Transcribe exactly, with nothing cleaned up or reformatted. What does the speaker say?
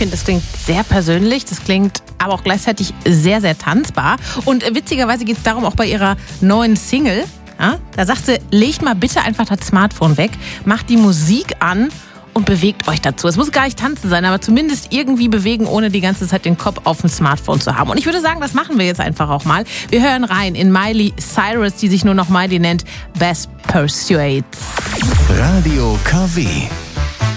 finde, das klingt sehr persönlich, das klingt aber auch gleichzeitig sehr, sehr tanzbar. Und witzigerweise geht es darum auch bei ihrer neuen Single. Ja, da sagt sie, legt mal bitte einfach das Smartphone weg, macht die Musik an und bewegt euch dazu. Es muss gar nicht tanzen sein, aber zumindest irgendwie bewegen, ohne die ganze Zeit den Kopf auf dem Smartphone zu haben. Und ich würde sagen, das machen wir jetzt einfach auch mal. Wir hören rein in Miley Cyrus, die sich nur noch Miley nennt, Best Persuades. Radio K W.